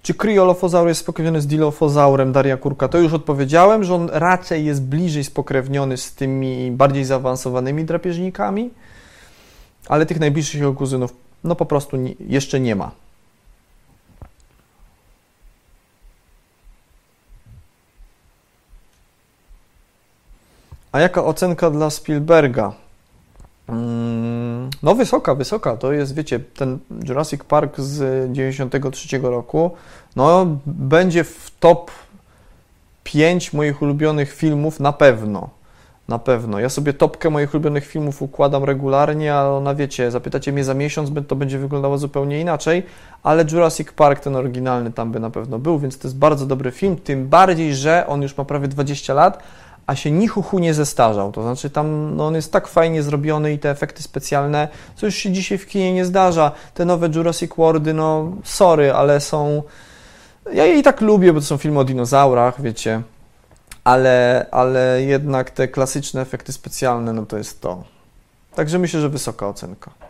Czy Kryolofozaur jest spokrewniony z Dilophosaurem Daria Kurka? To już odpowiedziałem, że on raczej jest bliżej spokrewniony z tymi bardziej zaawansowanymi drapieżnikami, ale tych najbliższych jego kuzynów no po prostu jeszcze nie ma. A jaka ocenka dla Spielberga? No wysoka. To jest, wiecie, ten Jurassic Park z 93 roku, no będzie w top 5 moich ulubionych filmów na pewno. Na pewno. Ja sobie topkę moich ulubionych filmów układam regularnie, a ona, wiecie, zapytacie mnie za miesiąc, to będzie wyglądało zupełnie inaczej, ale Jurassic Park, ten oryginalny, tam by na pewno był, więc to jest bardzo dobry film, tym bardziej, że on już ma prawie 20 lat, a się ni chuchu nie zestarzał. To znaczy tam no on jest tak fajnie zrobiony i te efekty specjalne, co już się dzisiaj w kinie nie zdarza. Te nowe Jurassic Worldy, no sorry, ale są... Ja je i tak lubię, bo to są filmy o dinozaurach, wiecie, ale jednak te klasyczne efekty specjalne, no to jest to. Także myślę, że wysoka ocenka.